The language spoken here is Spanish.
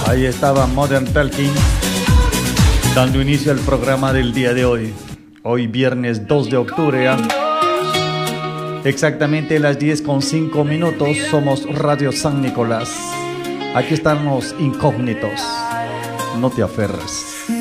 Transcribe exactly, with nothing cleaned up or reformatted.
Ahí estaba Modern Talking, dando inicio al programa del día de hoy. Hoy viernes dos de octubre, ¿eh? Exactamente las diez con cinco minutos. Somos Radio San Nicolás. Aquí están los incógnitos. No te aferres.